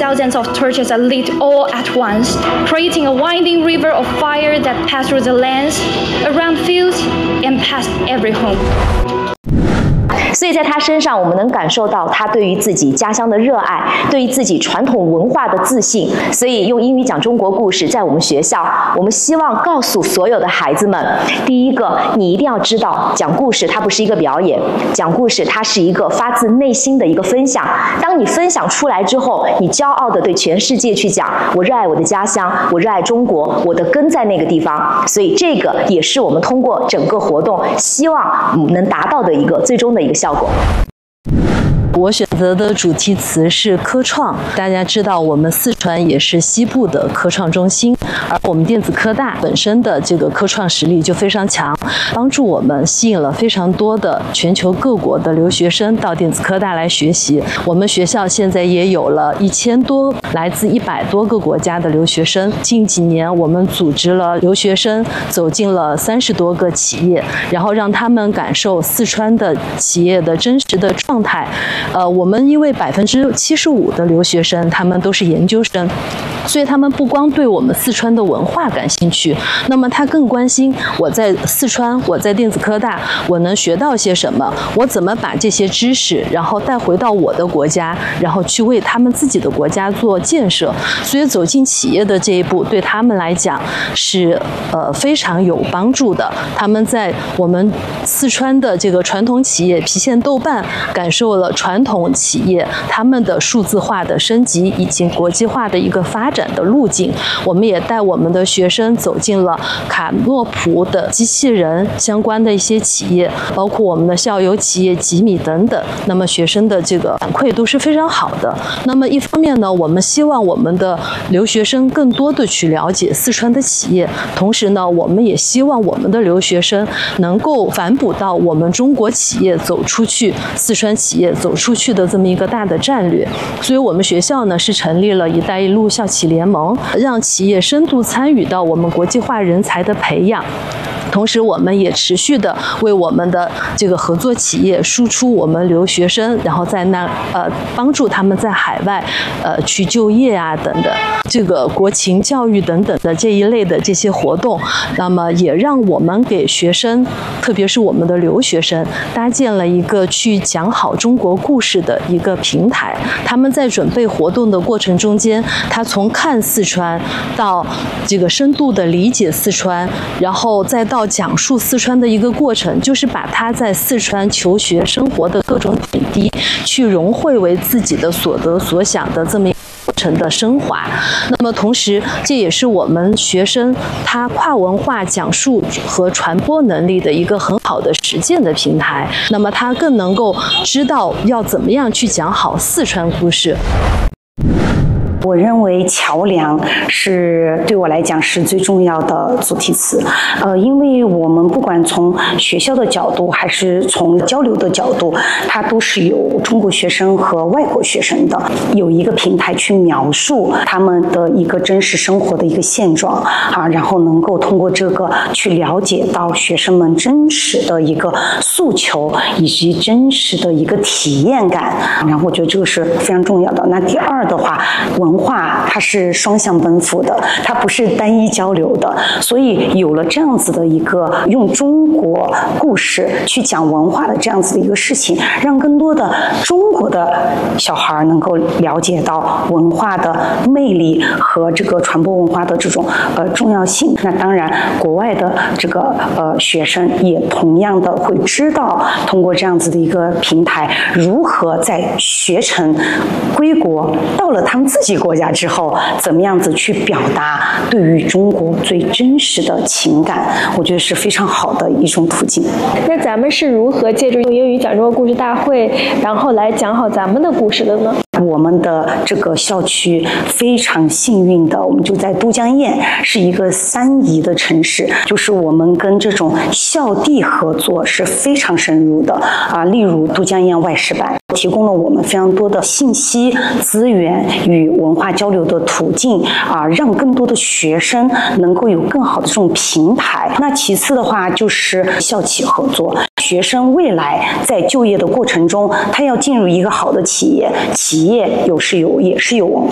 thousands of torches are lit all at once, creating a winding river of fire that passed through the lands, around fields, and past every home. 所以在他身上，我们能感受到他对于自己家乡的热爱，对于自己传统文化的自信。所以用英语讲中国故事，在我们学校，我们希望告诉所有的孩子们：第一个，你一定要知道，讲故事它不是一个表演，讲故事它是一个发自内心的一个分享。当你分享出来之后，你骄傲地对全世界去讲：我热爱我的家乡，我热爱中国，我的根在那个地方。所以这个也是我们通过整个活动希望能达到的一个最终的一个效果。 我选择的主题词是科创。大家知道，我们四川也是西部的科创中心，而我们电子科大本身的这个科创实力就非常强，帮助我们吸引了非常多的全球各国的留学生到电子科大来学习。我们学校现在也有了1000多来自100多个国家的留学生。近几年，我们组织了留学生走进了30多个企业，然后让他们感受四川的企业的真实的状态。我们因为75%的留学生他们都是研究生，所以他们不光对我们四川的文化感兴趣，那么他更关心我在四川，我在电子科大，我能学到些什么，我怎么把这些知识然后带回到我的国家，然后去为他们自己的国家做建设。所以走进企业的这一步对他们来讲是非常有帮助的。他们在我们四川的这个传统企业郫县豆瓣感受了传统企业他们的数字化的升级以及国际化的一个发展的路径。我们也带我们的学生走进了卡诺普的机器人相关的一些企业，包括我们的校友企业吉米等等。那么学生的这个反馈都是非常好的。那么一方面呢，我们希望我们的留学生更多的去了解四川的企业，同时呢，我们也希望我们的留学生能够反哺到我们中国企业走出去，四川企业走出去的这么一个大的战略。所以我们学校呢是成立了“一带一路”校企联盟，让企业深度参与到我们国际化人才的培养。同时，我们也持续的为我们的这个合作企业输出我们留学生，然后在帮助他们在海外去就业啊等等，这个国情教育等等的这一类的这些活动，那么也让我们给学生，特别是我们的留学生，搭建了一个去讲好中国故事的一个平台。他们在准备活动的过程中间，他从看四川到这个深度的理解四川，然后再到讲述四川的一个过程，就是把他在四川求学生活的各种点滴去融汇为自己的所得所想的这么一个过程的升华。那么同时，这也是我们学生他跨文化讲述和传播能力的一个很好的实践的平台。那么他更能够知道要怎么样去讲好四川故事。 我认为桥梁是对我来讲是最重要的主题词，因为我们不管从学校的角度还是从交流的角度，它都是有中国学生和外国学生的，有一个平台去描述他们的一个真实生活的一个现状啊，然后能够通过这个去了解到学生们真实的一个诉求以及真实的一个体验感，然后我觉得这个是非常重要的。那第二的话，文化它是双向奔赴的，它不是单一交流的，所以有了这样子的一个用中国故事去讲文化的这样子的一个事情，让更多的中国的小孩能够了解到文化的魅力和这个传播文化的这种重要性。那当然，国外的这个学生也同样的会知道，通过这样子的一个平台，如何在学成归国，到了他们自己国家之后，怎么样子去表达对于中国最真实的情感，我觉得是非常好的一种途径。 那咱们是如何借助用英语讲中国故事大会，然后来讲好咱们的故事的呢？ 我们的这个校区非常幸运的，我们就在都江堰，是一个3宜的城市，就是我们跟这种校地合作是非常深入的啊。例如都江堰外事办提供了我们非常多的信息资源与文化交流的途径啊，让更多的学生能够有更好的这种平台。那其次的话就是校企合作，学生未来在就业的过程中，他要进入一个好的企业，企业也是有文化。